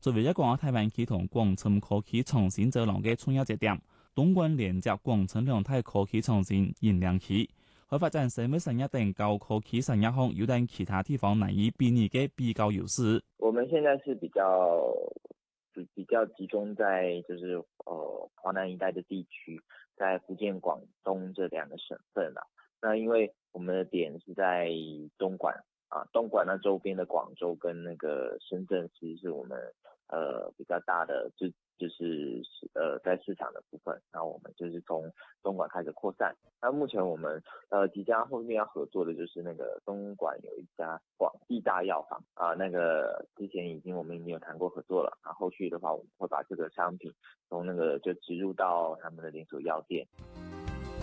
作為一個喺台灣區同廣深科技創新走廊嘅重要節點，東莞連接廣深兩大科技創新燃亮期，喺發展生物產業等高科技產業項有等其他地方難以比擬嘅比較優勢。 我們現在是比較集中在就是華南一帶的地區，在福建、廣東這兩個省份啦。那因為我們的點是在東莞啊，東莞那周邊的廣州跟那個深圳，其實是我們比較大的就是在市場的部分。那我們就是從東莞開始擴散。那目前我們即將後面要合作的就是那個東莞有一家廣義大藥房啊，那個之前我們已經有談過合作了。然後後續的話，我們會把這個商品從那個就植入到他們的連鎖藥店。